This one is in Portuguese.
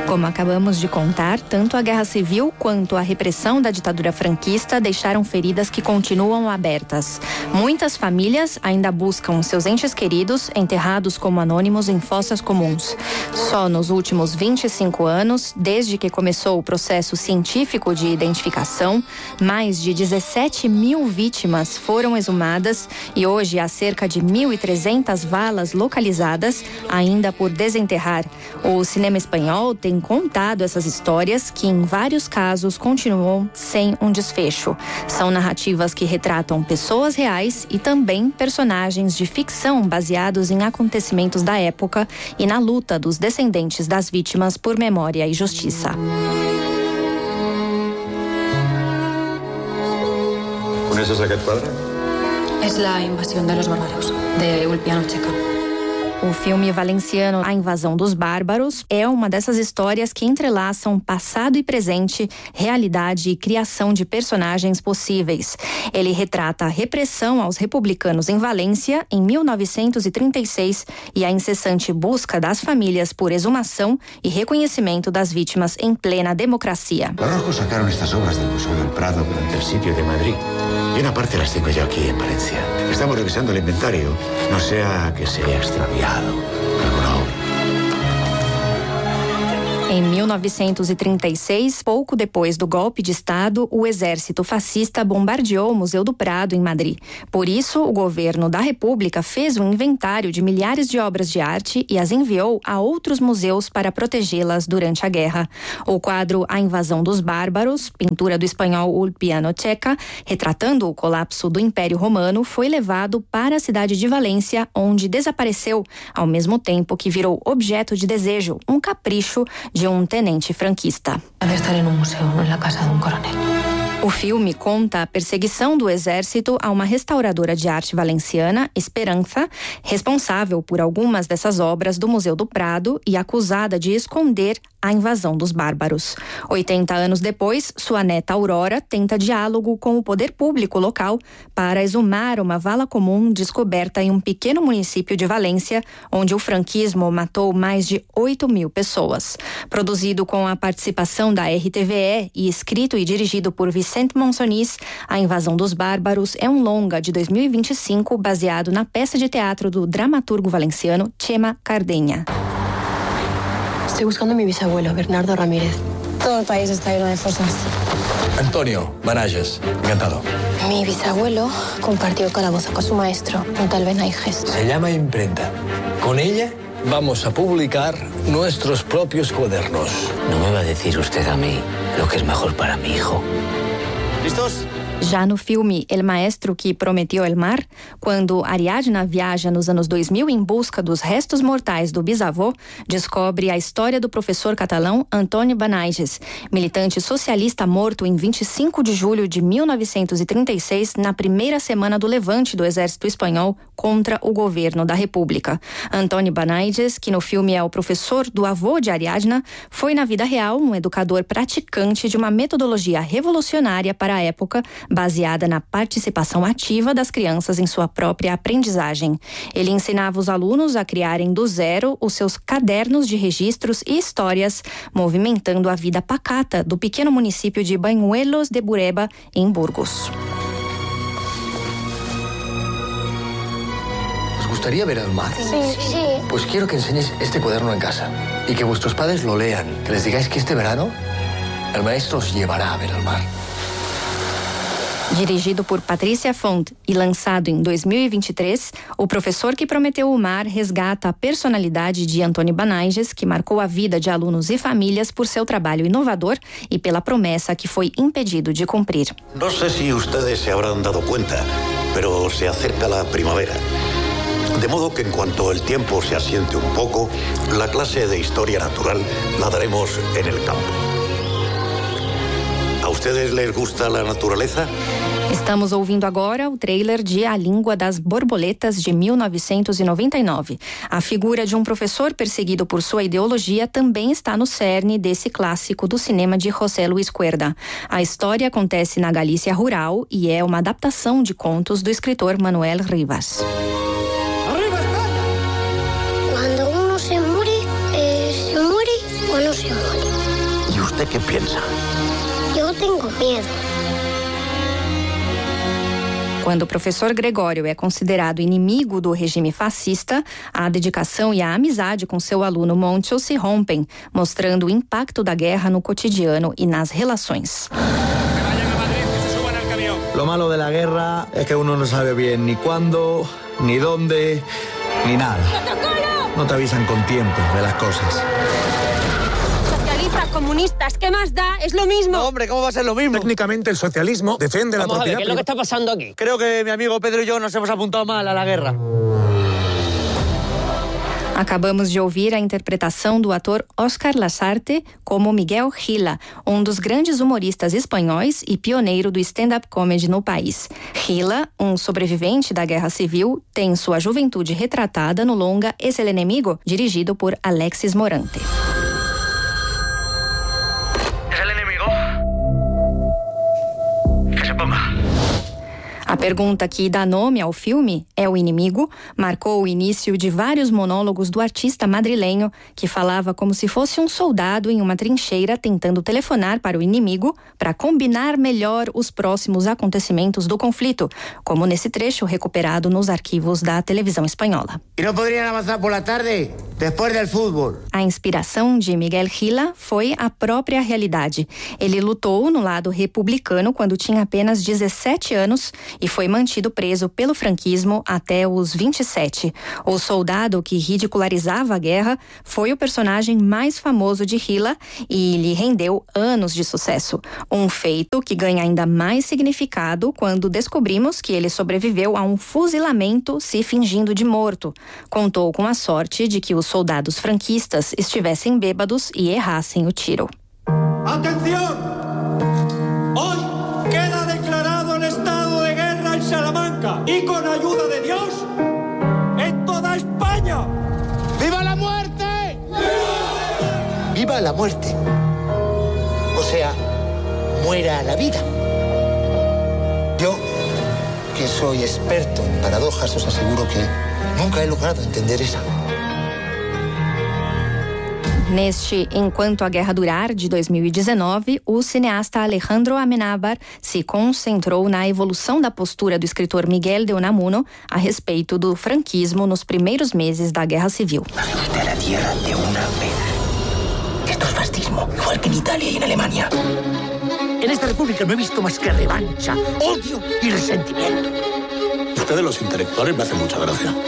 Como acabamos de contar, tanto a Guerra Civil quanto a repressão da ditadura franquista deixaram feridas que continuam abertas. Muitas famílias ainda buscam seus entes queridos enterrados como anônimos em fossas comuns. Só nos últimos 25 anos, desde que começou o processo científico de identificação, mais de 17 mil vítimas foram exumadas e hoje há cerca de 1.300 valas localizadas ainda por desenterrar. O cinema espanhol tem contado essas histórias que, em vários casos, continuam sem um desfecho. São narrativas que retratam pessoas reais e também personagens de ficção baseados em acontecimentos da época e na luta dos descendentes das vítimas por memória e justiça. ¿Conoces aquest quadre? Es la invasión de los bárbaros, de Ulpiano Checa. O filme valenciano A Invasão dos Bárbaros é uma dessas histórias que entrelaçam passado e presente, realidade e criação de personagens possíveis. Ele retrata a repressão aos republicanos em Valência em 1936 e a incessante busca das famílias por exumação e reconhecimento das vítimas em plena democracia. Los rojos sacaron estas obras del Museo del Prado durante el sitio de Madrid. Y una parte las tengo yo aquí en Valencia. Estamos revisando el inventario, no sea que se haya extraviado alguna obra. Em 1936, pouco depois do golpe de Estado, o exército fascista bombardeou o Museu do Prado, em Madrid. Por isso, o governo da República fez um inventário de milhares de obras de arte e as enviou a outros museus para protegê-las durante a guerra. O quadro A Invasão dos Bárbaros, pintura do espanhol Ulpiano Checa, retratando o colapso do Império Romano, foi levado para a cidade de Valência, onde desapareceu, ao mesmo tempo que virou objeto de desejo, um capricho de um tenente franquista. Debe estar en un museo, no en la casa de un coronel. O filme conta a perseguição do exército a uma restauradora de arte valenciana, Esperança, responsável por algumas dessas obras do Museu do Prado e acusada de esconder a invasão dos bárbaros. 80 anos depois, sua neta Aurora tenta diálogo com o poder público local para exumar uma vala comum descoberta em um pequeno município de Valência, onde o franquismo matou mais de 8 mil pessoas. Produzido com a participação da RTVE e escrito e dirigido por Vicente Monsonís, A Invasão dos Bárbaros é um longa de 2025 baseado na peça de teatro do dramaturgo valenciano Chema Cardeña. Estoy buscando a mi bisabuelo, Bernardo Ramírez. Todo el país está lleno de fosas. Antonio Manages, encantado. Mi bisabuelo compartió calabozo con su maestro, un tal Benaiges. Se llama imprenta. Con ella vamos a publicar nuestros propios cuadernos. No me va a decir usted a mí lo que es mejor para mi hijo. ¿Listos? Já no filme El Maestro que Prometeu el Mar, quando Ariadna viaja nos anos 2000 em busca dos restos mortais do bisavô, descobre a história do professor catalão Antoni Benaiges, militante socialista morto em 25 de julho de 1936, na primeira semana do levante do exército espanhol contra o governo da República. Antoni Benaiges, que no filme é o professor do avô de Ariadna, foi na vida real um educador praticante de uma metodologia revolucionária para a época, baseada na participação ativa das crianças em sua própria aprendizagem. Ele ensinava os alunos a criarem do zero os seus cadernos de registros e histórias, movimentando a vida pacata do pequeno município de Bañuelos de Bureba, em Burgos. ¿Os gustaría ver el mar? Sí. Pues quiero que enseñéis este cuaderno en casa y que vuestros padres lo lean, que les digáis que este verano el maestro os llevará a ver el mar. Dirigido por Patrícia Font e lançado em 2023, O Professor que Prometeu o Mar resgata a personalidade de Antoni Benaiges, que marcou a vida de alunos e famílias por seu trabalho inovador e pela promessa que foi impedido de cumprir. No sé si ustedes se habrán dado cuenta, pero se acerca la primavera. De modo que en cuanto el tiempo se asiente un poco, la clase de historia natural la daremos en el campo. ¿A ustedes les gusta la naturaleza? Estamos ouvindo agora o trailer de A Língua das Borboletas, de 1999. A figura de um professor perseguido por sua ideologia também está no cerne desse clássico do cinema de José Luis Cuerda. A história acontece na Galícia rural e é uma adaptação de contos do escritor Manuel Rivas. Cuando uno se muere o no se muere. ¿Usted qué piensa? Yo tengo miedo. Quando o professor Gregório é considerado inimigo do regime fascista, a dedicação e a amizade com seu aluno Montiel se rompem, mostrando o impacto da guerra no cotidiano e nas relações. Lo malo de la guerra es que uno no sabe bien ni cuándo, ni dónde, ni nada. No te avisan con tiempo de las cosas. Socialistas, comunistas, ¿qué más da? Es lo mismo. No, hombre, ¿cómo va a ser lo mismo? Técnicamente el socialismo defiende la propiedad. ¿Qué es lo que está pasando aquí? Creo que mi amigo Pedro y yo nos hemos apuntado mal a la guerra. Acabamos de ouvir a interpretação do ator Óscar Lasarte como Miguel Gila, dos grandes humoristas espanhóis e pioneiro do stand-up comedy no país. Gila, sobrevivente da Guerra Civil, tem sua juventude retratada no longa Es el Enemigo, dirigido por Alexis Morante. ¿Es el enemigo? Que se ponga. A pergunta que dá nome ao filme, É o Inimigo, marcou o início de vários monólogos do artista madrilenho, que falava como se fosse um soldado em uma trincheira tentando telefonar para o inimigo para combinar melhor os próximos acontecimentos do conflito, como nesse trecho recuperado nos arquivos da televisão espanhola. E não poderiam avançar por la tarde, depois do futebol. A inspiração de Miguel Gila foi a própria realidade. Ele lutou no lado republicano quando tinha apenas 17 anos e foi mantido preso pelo franquismo até os 27. O soldado que ridicularizava a guerra foi o personagem mais famoso de Gila e lhe rendeu anos de sucesso. Um feito que ganha ainda mais significado quando descobrimos que ele sobreviveu a um fuzilamento se fingindo de morto. Contou com a sorte de que os soldados franquistas estivessem bêbados e errassem o tiro. ¡Atención! Hoy queda declarado el estado de guerra en Salamanca y con ayuda de Dios en toda España. ¡Viva la muerte! Viva la muerte. O sea, muera la vida. Yo, que soy experto en paradojas, os aseguro que nunca he logrado entender esa. Neste Enquanto a Guerra Durar, de 2019, o cineasta Alejandro Amenábar se concentrou na evolução da postura do escritor Miguel de Unamuno a respeito do franquismo nos primeiros meses da Guerra Civil. Baje usted a la tierra de una vez. Esto es fascismo, igual que en Italia y en Alemania. En esta república no he visto más que revancha, odio y resentimiento. Ustedes los intelectuales me hacen mucha gracia.